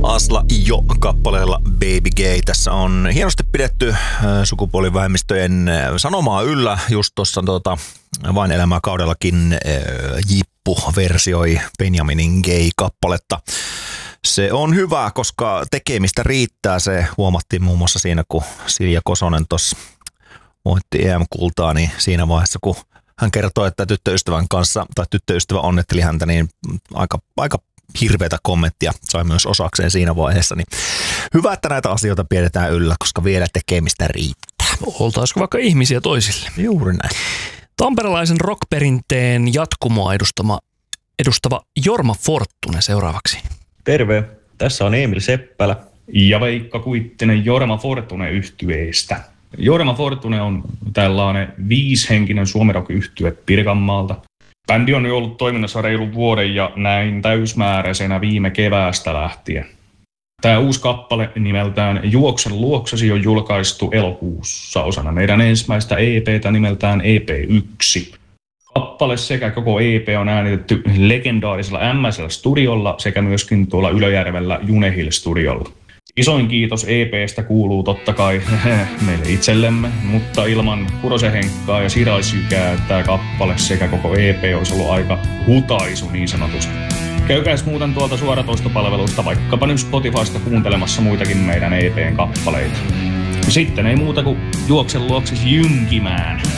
Asla Jo kappaleella Baby Gay. Tässä on hienosti pidetty sukupuolivähemmistöjen sanomaa yllä. Just tuossa Vain elämää kaudellakin Jippu versioi Benjaminin Gay-kappaletta. Se on hyvä, koska tekemistä riittää. Se huomattiin muun muassa siinä, kun Silja Kosonen tuossa voitti EM-kultaa, niin siinä vaiheessa, kun hän kertoi, että tyttöystävän kanssa, tai tyttöystävä onnetteli häntä, niin aika hirveätä kommenttia sai myös osakseen siinä vaiheessa. Niin hyvä, että näitä asioita pidetään yllä, koska vielä tekemistä riittää. Oltaisiko vaikka ihmisiä toisille? Juuri näin. Tamperelaisen rockperinteen jatkumoa edustava Jorma Fortune seuraavaksi. Terve, tässä on Emil Seppälä ja Veikka Kuittinen Jorma Fortune -yhtyeestä. Jorma Fortune on tällainen 5-henkinen suomirock-yhtye Pirkanmaalta. Bändi on jo ollut toiminnassa reilun vuoden ja näin täysmääräisenä viime keväästä lähtien. Tämä uusi kappale nimeltään Juoksen luoksesi on julkaistu elokuussa osana meidän ensimmäistä EP:tä nimeltään EP1. Kappale sekä koko EP on äänitetty legendaarisella MSL-studiolla sekä myöskin tuolla Ylöjärvellä Junehill-studiolla. Isoin kiitos EP:stä kuuluu totta kai meille itsellemme, mutta ilman Kurosen Henkkaa ja Siraisjykää tämä kappale sekä koko EP olisi ollut aika hutaisu niin sanotusti. Käykääs muuten tuolta suoratoistopalvelusta vaikkapa nyt Spotifysta kuuntelemassa muitakin meidän EP:n kappaleita. Sitten ei muuta kuin Juoksen luoksesi jynkimään.